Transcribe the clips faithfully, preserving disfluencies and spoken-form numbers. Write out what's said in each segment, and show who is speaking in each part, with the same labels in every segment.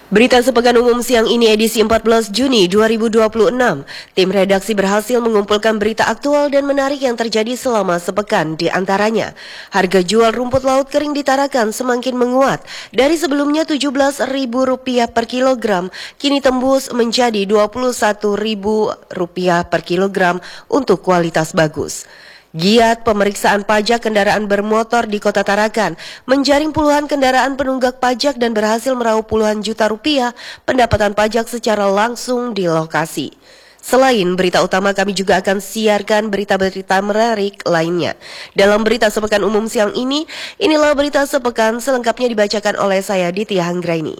Speaker 1: Berita sepekan umum siang ini edisi empat belas Juni dua ribu dua puluh enam. Tim redaksi berhasil mengumpulkan berita aktual dan menarik yang terjadi selama sepekan. Di antaranya, harga jual rumput laut kering di Tarakan semakin menguat. Dari sebelumnya tujuh belas ribu rupiah per kilogram, kini tembus menjadi dua puluh satu ribu rupiah per kilogram untuk kualitas bagus. Giat pemeriksaan pajak kendaraan bermotor di Kota Tarakan menjaring puluhan kendaraan penunggak pajak dan berhasil meraup puluhan juta rupiah pendapatan pajak secara langsung di lokasi. Selain berita utama, kami juga akan siarkan berita-berita menarik lainnya. Dalam berita sepekan umum siang ini, inilah berita sepekan selengkapnya dibacakan oleh saya Ditya Hanggraini.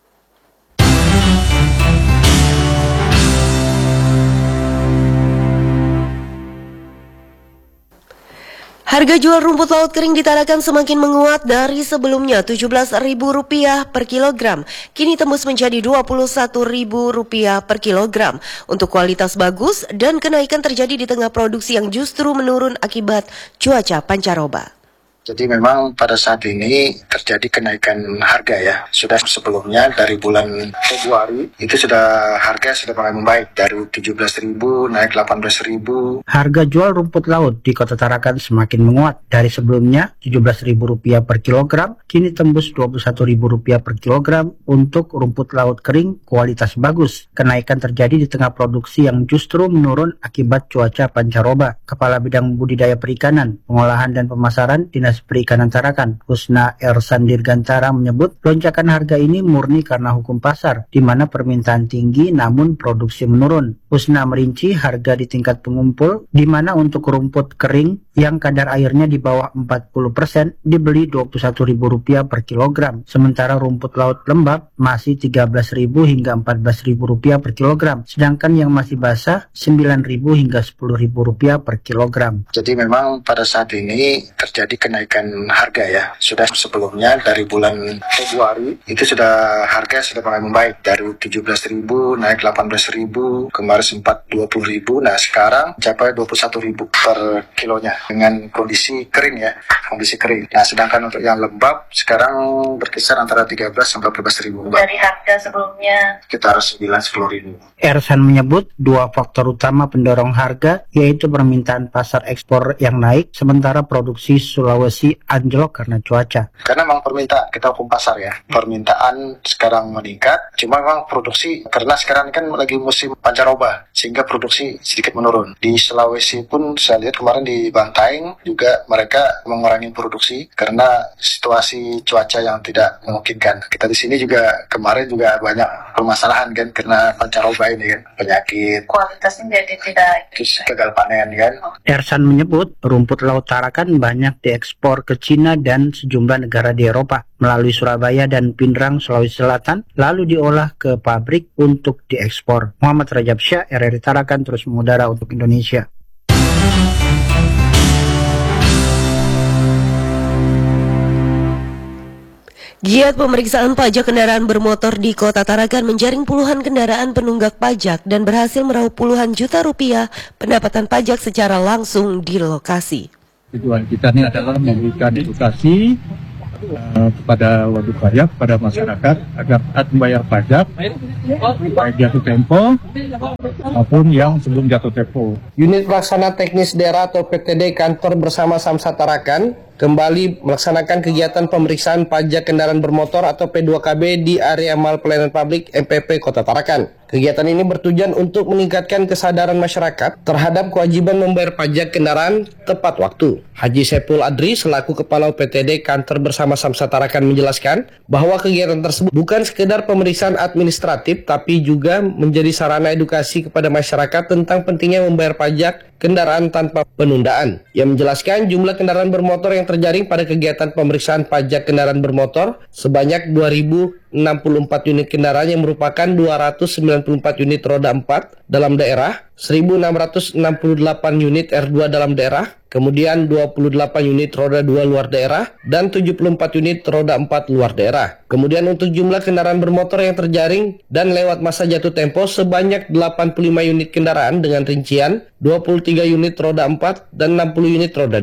Speaker 1: Harga jual rumput laut kering di Tarakan semakin menguat. Dari sebelumnya tujuh belas ribu rupiah per kilogram, kini tembus menjadi dua puluh satu ribu rupiah per kilogram untuk kualitas bagus, dan kenaikan terjadi di tengah produksi yang justru menurun akibat cuaca pancaroba.
Speaker 2: Jadi memang pada saat ini terjadi kenaikan harga ya. Sudah sebelumnya dari bulan Februari itu sudah harga sudah mulai membaik dari tujuh belas ribu naik delapan belas ribu.
Speaker 3: Harga jual rumput laut di Kota Tarakan semakin menguat. Dari sebelumnya tujuh belas ribu rupiah per kilogram, kini tembus dua puluh satu ribu rupiah per kilogram untuk rumput laut kering kualitas bagus. Kenaikan terjadi di tengah produksi yang justru menurun akibat cuaca pancaroba. Kepala Bidang Budidaya Perikanan, Pengolahan dan Pemasaran Dinas Perikanan Tarakan, Husna Ersan Dirgantara menyebut lonjakan harga ini murni karena hukum pasar, di mana permintaan tinggi namun produksi menurun. Husna merinci harga di tingkat pengumpul, di mana untuk rumput kering yang kadar airnya di bawah empat puluh persen dibeli dua puluh satu ribu rupiah per kilogram, sementara rumput laut lembab masih tiga belas ribu hingga empat belas ribu rupiah per kilogram, sedangkan yang masih basah sembilan ribu hingga sepuluh ribu rupiah per kilogram.
Speaker 2: Jadi memang pada saat ini terjadi kenaikan harga ya. Sudah sebelumnya dari bulan Februari itu sudah harga sudah mulai membaik dari tujuh belas ribu naik delapan belas ribu, kemarin sempat dua puluh ribu, nah sekarang mencapai dua puluh satu ribu per kilonya dengan kondisi kering ya, kondisi kering. Nah sedangkan untuk yang lembab sekarang berkisar antara tiga belas sampai empat belas ribu.
Speaker 4: Dari harga sebelumnya
Speaker 2: sekitar sembilan sampai sepuluh ribu.
Speaker 3: Ersan menyebut dua faktor utama pendorong harga yaitu permintaan pasar ekspor yang naik, sementara produksi Sulawesi anjlok karena cuaca.
Speaker 2: Karena memang permintaan, kita hukum pasar ya, permintaan sekarang meningkat, cuma memang produksi karena sekarang kan lagi musim pancaroba sehingga produksi sedikit menurun. Di Sulawesi pun saya lihat kemarin di Bantaeng juga mereka mengurangi produksi karena situasi cuaca yang tidak memungkinkan. Kita di sini juga kemarin juga banyak permasalahan kan karena pancaroba ini kan, penyakit,
Speaker 4: kualitasnya jadi tidak,
Speaker 2: terus gagal panen kan.
Speaker 3: Ersan menyebut rumput laut Tarakan banyak diekspor ke Cina dan sejumlah negara di Eropa melalui Surabaya dan Pindrang, Sulawesi Selatan, lalu diolah ke pabrik untuk diekspor. Muhammad Rajab Syah, R R I Tarakan, terus mengudara untuk Indonesia.
Speaker 1: Giat pemeriksaan pajak kendaraan bermotor di Kota Tarakan menjaring puluhan kendaraan penunggak pajak dan berhasil meraup puluhan juta rupiah pendapatan pajak secara langsung di lokasi.
Speaker 5: Tujuan kita ini adalah memberikan edukasi uh, kepada wajib pajak, kepada masyarakat agar taat membayar pajak baik jatuh tempo maupun yang sebelum jatuh tempo.
Speaker 6: Unit Pelaksana Teknis Daerah atau P T D Kantor Bersama Samsat Tarakan kembali melaksanakan kegiatan pemeriksaan pajak kendaraan bermotor atau P dua K B di area Mall Pelayanan Publik M P P Kota Tarakan. Kegiatan ini bertujuan untuk meningkatkan kesadaran masyarakat terhadap kewajiban membayar pajak kendaraan tepat waktu. Haji Sepul Adri selaku Kepala P T D Kantor Bersama Samsat Tarakan menjelaskan bahwa kegiatan tersebut bukan sekedar pemeriksaan administratif tapi juga menjadi sarana edukasi kepada masyarakat tentang pentingnya membayar pajak kendaraan tanpa penundaan. Ia menjelaskan jumlah kendaraan bermotor yang terjaring pada kegiatan pemeriksaan pajak kendaraan bermotor sebanyak dua ribu enam puluh empat unit kendaraan yang merupakan dua ratus sembilan puluh empat unit roda empat dalam daerah, seribu enam ratus enam puluh delapan unit R dua dalam daerah, kemudian dua puluh delapan unit roda dua luar daerah, dan tujuh puluh empat unit roda empat luar daerah. Kemudian untuk jumlah kendaraan bermotor yang terjaring dan lewat masa jatuh tempo sebanyak delapan puluh lima unit kendaraan dengan rincian dua puluh tiga unit roda empat dan enam puluh unit roda dua.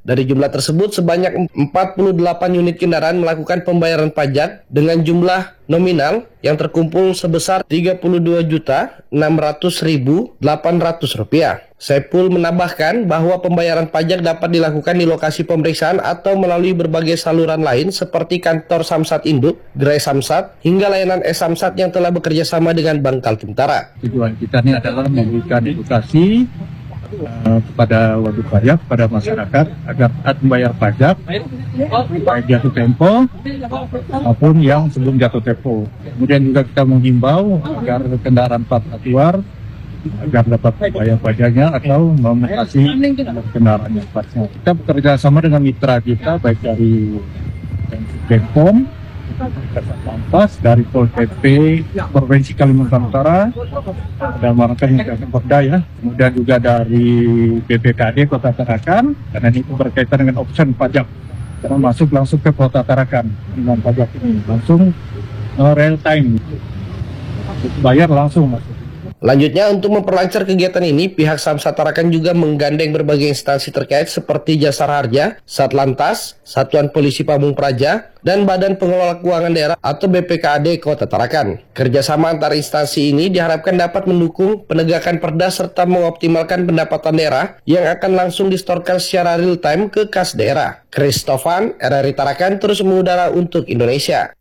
Speaker 6: Dari jumlah tersebut, sebanyak empat puluh delapan unit kendaraan melakukan pembayaran pajak dengan jumlah nominal yang terkumpul sebesar tiga puluh dua juta enam ratus ribu delapan ratus rupiah. Saipul menambahkan bahwa pembayaran pajak dapat dilakukan di lokasi pemeriksaan atau melalui berbagai saluran lain seperti kantor Samsat Induk, Gerai Samsat, hingga layanan e-Samsat yang telah bekerja sama dengan Bank Kaltim-Utara.
Speaker 5: Tujuan kita ini adalah memberikan edukasi uh, kepada wajib pajak, pada masyarakat agar taat membayar pajak baik jatuh tempo maupun yang sebelum jatuh tempo. Kemudian juga kita menghimbau agar kendaraan plat luar agar dapat bayar pajaknya atau memutasi kendaraan yang platnya. Kita bekerja sama dengan mitra kita baik dari Bepom, Satlantas, dari Pol P P Provinsi Kalimantan Utara dan Marangkang dan Pemda ya. Kemudian juga dari B P K D Kota Tarakan, karena ini berkaitan dengan option pajak. Karena masuk langsung ke Kota Tarakan dengan pajak ini langsung uh, real time, bayar langsung masuk.
Speaker 6: Lanjutnya, untuk memperlancar kegiatan ini, pihak Samsat Tarakan juga menggandeng berbagai instansi terkait seperti Jasara Harja, Satlantas, Satuan Polisi Pamung Praja, dan Badan Pengelola Keuangan Daerah atau B P K D Kota Tarakan. Kerjasama antar instansi ini diharapkan dapat mendukung penegakan perda serta mengoptimalkan pendapatan daerah yang akan langsung disetorkan secara real time ke kas daerah. Christofan, R R I Tarakan terus mengudara untuk Indonesia.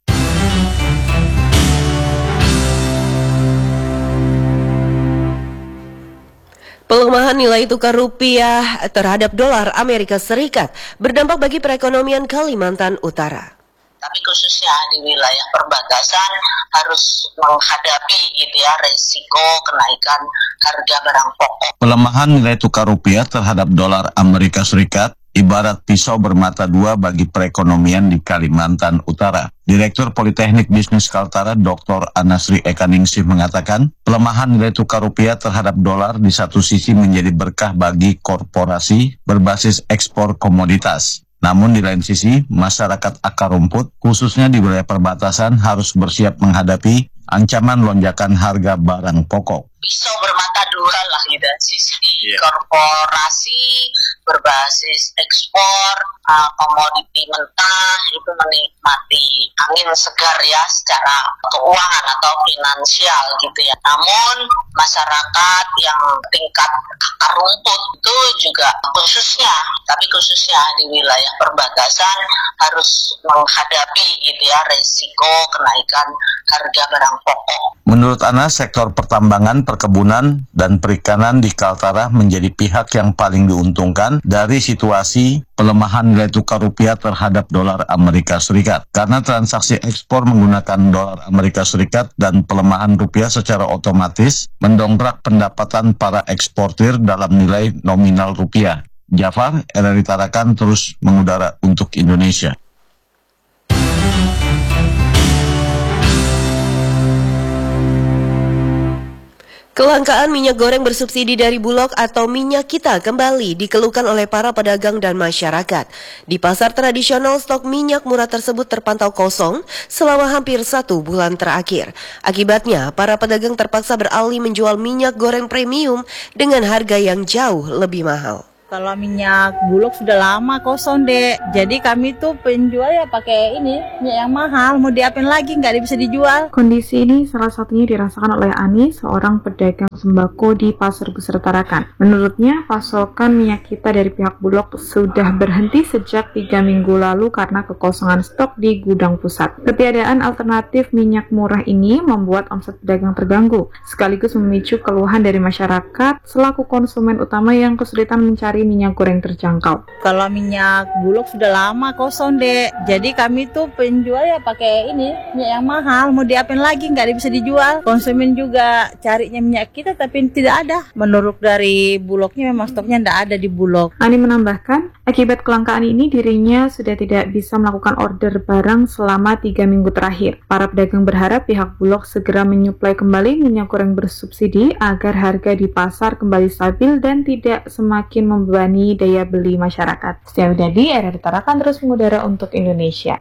Speaker 1: Pelemahan nilai tukar rupiah terhadap dolar Amerika Serikat berdampak bagi perekonomian Kalimantan Utara.
Speaker 4: Tapi khususnya di wilayah perbatasan harus menghadapi gitu ya resiko kenaikan harga barang pokok.
Speaker 7: Pelemahan nilai tukar rupiah terhadap dolar Amerika Serikat ibarat pisau bermata dua bagi perekonomian di Kalimantan Utara. Direktur Politeknik Bisnis Kaltara Doktor Anasri Ekaningsih mengatakan, pelemahan nilai tukar rupiah terhadap dolar di satu sisi menjadi berkah bagi korporasi berbasis ekspor komoditas. Namun di lain sisi, masyarakat akar rumput, khususnya di wilayah perbatasan, harus bersiap menghadapi ancaman lonjakan harga barang pokok.
Speaker 4: Pisau bermata dua lah gitu, sisi yeah. korporasi berbasis ekspor uh, komoditi mentah itu menikmati angin segar ya secara keuangan atau finansial gitu ya. Namun masyarakat yang tingkat akar rumput itu juga khususnya, tapi khususnya di wilayah perbatasan harus menghadapi gitu ya resiko kenaikan harga barang pokok.
Speaker 7: Menurut Anas, sektor pertambangan, perkebunan, dan perikanan di Kaltara menjadi pihak yang paling diuntungkan dari situasi pelemahan nilai tukar rupiah terhadap dolar Amerika Serikat. Karena transaksi ekspor menggunakan dolar Amerika Serikat dan pelemahan rupiah secara otomatis mendongkrak pendapatan para eksportir dalam nilai nominal rupiah. Jafar, R R I Tarakan terus mengudara untuk Indonesia.
Speaker 1: Kelangkaan minyak goreng bersubsidi dari Bulog atau minyak kita kembali dikeluhkan oleh para pedagang dan masyarakat. Di pasar tradisional, stok minyak murah tersebut terpantau kosong selama hampir satu bulan terakhir. Akibatnya, para pedagang terpaksa beralih menjual minyak goreng premium dengan harga yang jauh lebih mahal.
Speaker 8: Kalau minyak Bulog sudah lama kosong, Dek. Jadi kami tuh penjual ya pakai ini, minyak yang mahal. Mau diapain lagi, nggak bisa dijual.
Speaker 9: Kondisi ini salah satunya dirasakan oleh Ani, seorang pedagang sembako di Pasar Besar Tarakan. Menurutnya, pasokan minyak kita dari pihak Bulog sudah berhenti sejak tiga minggu lalu karena kekosongan stok di gudang pusat. Ketiadaan alternatif minyak murah ini membuat omset pedagang terganggu, sekaligus memicu keluhan dari masyarakat selaku konsumen utama yang kesulitan mencari minyak goreng terjangkau.
Speaker 8: Kalau minyak Bulog sudah lama kosong, Dek. Jadi kami tuh penjual ya pakai ini, minyak yang mahal. Mau diapain lagi, nggak bisa dijual. Konsumen juga carinya minyak kita tapi tidak ada. Menurut dari Bulognya memang stoknya tidak ada di Bulog.
Speaker 9: Ani menambahkan, akibat kelangkaan ini dirinya sudah tidak bisa melakukan order barang selama tiga minggu terakhir. Para pedagang berharap pihak Bulog segera menyuplai kembali minyak goreng bersubsidi agar harga di pasar kembali stabil dan tidak semakin membebani bani daya beli masyarakat. Setia Widadi, R R I Tarakan terus mengudara untuk Indonesia.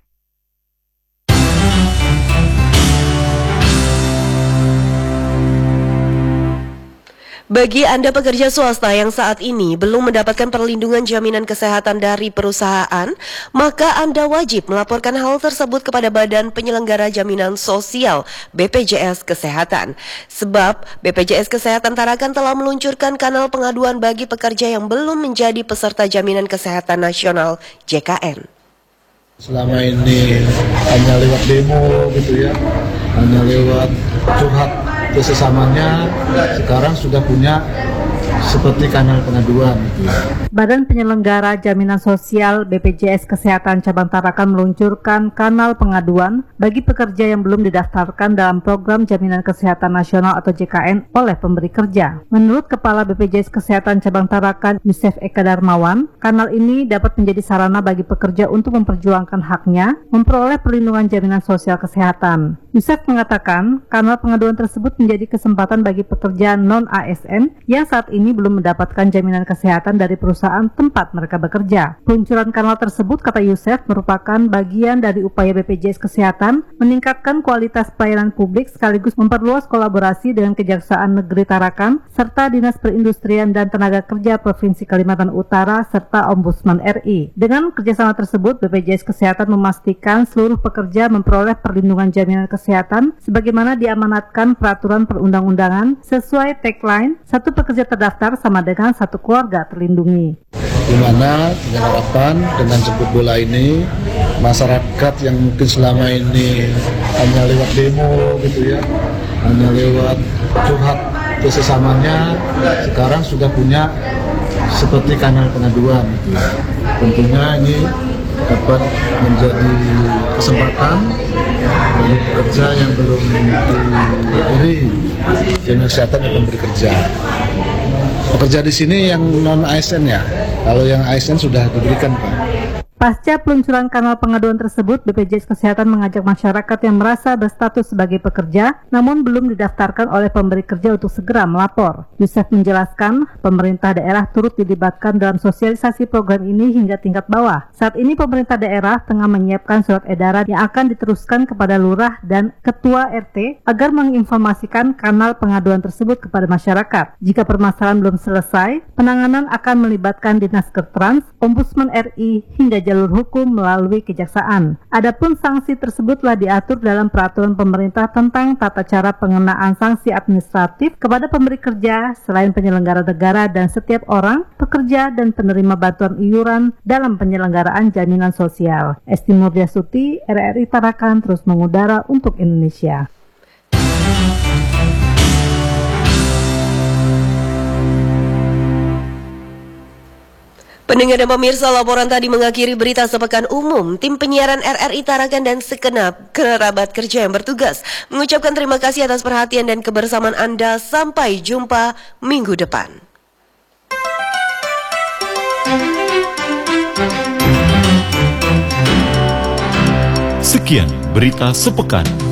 Speaker 1: Bagi Anda pekerja swasta yang saat ini belum mendapatkan perlindungan jaminan kesehatan dari perusahaan, maka Anda wajib melaporkan hal tersebut kepada Badan Penyelenggara Jaminan Sosial B P J S Kesehatan. Sebab B P J S Kesehatan Tarakan telah meluncurkan kanal pengaduan bagi pekerja yang belum menjadi peserta Jaminan Kesehatan Nasional J K N.
Speaker 10: Selama ini hanya lewat demo gitu ya, hanya lewat curhat ke sesamanya, sekarang sudah punya seperti kanal pengaduan.
Speaker 11: Badan Penyelenggara Jaminan Sosial B P J S Kesehatan Cabang Tarakan meluncurkan kanal pengaduan bagi pekerja yang belum didaftarkan dalam program Jaminan Kesehatan Nasional atau J K N oleh pemberi kerja. Menurut Kepala B P J S Kesehatan Cabang Tarakan Yusef Eka Darmawan, kanal ini dapat menjadi sarana bagi pekerja untuk memperjuangkan haknya memperoleh perlindungan jaminan sosial kesehatan. Yusef mengatakan kanal pengaduan tersebut menjadi kesempatan bagi pekerja non-A S N yang saat ini belum mendapatkan jaminan kesehatan dari perusahaan tempat mereka bekerja. Peluncuran kanal tersebut, kata Yusef, merupakan bagian dari upaya B P J S Kesehatan meningkatkan kualitas pelayanan publik sekaligus memperluas kolaborasi dengan Kejaksaan Negeri Tarakan serta Dinas Perindustrian dan Tenaga Kerja Provinsi Kalimantan Utara serta Ombudsman R I. Dengan kerjasama tersebut, B P J S Kesehatan memastikan seluruh pekerja memperoleh perlindungan jaminan kesehatan sebagaimana diamanatkan peraturan perundang-undangan sesuai tagline satu pekerja terdaftar sama dengan satu keluarga terlindungi.
Speaker 10: Di mana dengan harapan dengan jemput bola ini masyarakat yang mungkin selama ini hanya lewat demo gitu ya, hanya lewat curhat ke sesamanya, sekarang sudah punya seperti kanal pengaduan. Tentunya ini dapat menjadi kesempatan bagi pekerja yang belum diberi jaminan kesehatan yang memberi kerja. Pekerja di sini yang non A S N ya, kalau yang A S N sudah diberikan Pak.
Speaker 11: Pasca peluncuran kanal pengaduan tersebut, B P J S Kesehatan mengajak masyarakat yang merasa berstatus sebagai pekerja namun belum didaftarkan oleh pemberi kerja untuk segera melapor. Yusef menjelaskan, pemerintah daerah turut dilibatkan dalam sosialisasi program ini hingga tingkat bawah. Saat ini pemerintah daerah tengah menyiapkan surat edaran yang akan diteruskan kepada lurah dan ketua R T agar menginformasikan kanal pengaduan tersebut kepada masyarakat. Jika permasalahan belum selesai, penanganan akan melibatkan Dinas Kertrans, Ombudsman R I hingga jalur hukum melalui kejaksaan. Adapun sanksi tersebut telah diatur dalam peraturan pemerintah tentang tata cara pengenaan sanksi administratif kepada pemberi kerja selain penyelenggara negara dan setiap orang, pekerja dan penerima bantuan iuran dalam penyelenggaraan jaminan sosial. Esti Murdiasuti, R R I Tarakan terus mengudara untuk Indonesia.
Speaker 1: Pendengar dan pemirsa, laporan tadi mengakhiri berita sepekan umum. Tim penyiaran R R I Tarakan dan segenap kerabat kerja yang bertugas mengucapkan terima kasih atas perhatian dan kebersamaan Anda. Sampai jumpa minggu depan.
Speaker 12: Sekian berita sepekan.